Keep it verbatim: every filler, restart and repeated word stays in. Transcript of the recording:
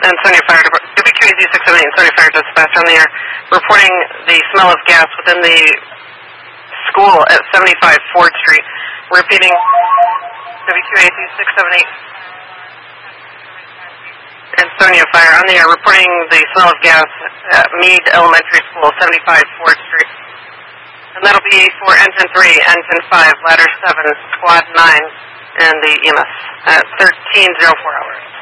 and Sonia Fire Department, W Q A Z six seven eight and Sonia Fire Dispatch on the air, reporting the smell of gas within the school at seventy-five Ford Street. Repeating, W Q A Z six seven eight and Sonia Fire on the air, reporting the smell of gas at Meade Elementary School, seventy-five Ford Street. And that'll be for Engine three, Engine five, Ladder seven, Squad nine, and the E M S at thirteen oh four hours.